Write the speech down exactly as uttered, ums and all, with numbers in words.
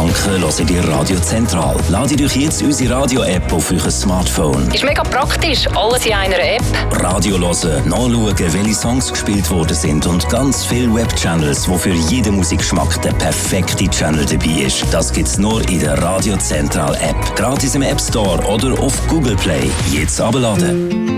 Franken hört ihr Radio Zentral. Ladet euch jetzt unsere Radio-App auf euer Smartphone. Ist mega praktisch, alles in einer App. Radio hören, nachschauen, welche Songs gespielt worden sind und ganz viele Webchannels, wo für jeden Musikgeschmack der perfekte Channel dabei ist. Das gibt's nur in der Radio Zentral App. Gratis im App Store oder auf Google Play. Jetzt abladen.